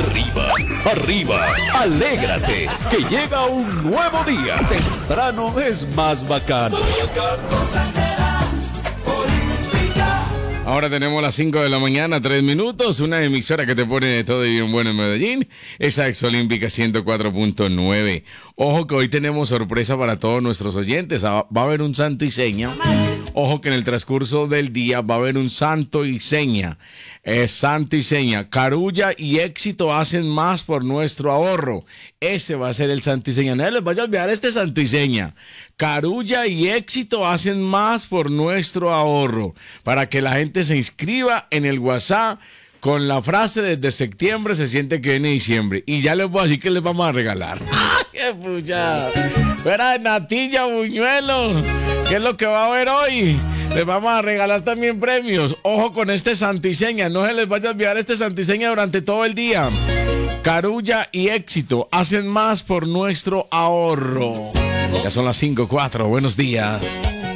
Arriba, arriba, alégrate, que llega un nuevo día. Temprano es más bacano. Ahora tenemos las 5 de la mañana, 3 minutos, una emisora que te pone de todo y bien bueno en Medellín, esa Exolímpica 104.9. Ojo que hoy tenemos sorpresa para todos nuestros oyentes, va a haber un santo y seña. Ojo que en el transcurso del día va a haber un santo y seña. Santo y seña. Carulla y éxito hacen más por nuestro ahorro. Ese va a ser el santo y seña. No les vaya a olvidar este santo y seña. Carulla y éxito hacen más por nuestro ahorro. Para que la gente se inscriba en el WhatsApp con la frase desde septiembre se siente que viene diciembre. Y ya les voy a decir que les vamos a regalar. ¡Ay, qué pucha! Verá, natilla, buñuelo. ¿Qué es lo que va a haber hoy? Les vamos a regalar también premios. Ojo con este santo y seña. No se les vaya a olvidar este santo y seña durante todo el día. Carulla y éxito hacen más por nuestro ahorro. Ya son las 5:04. Buenos días.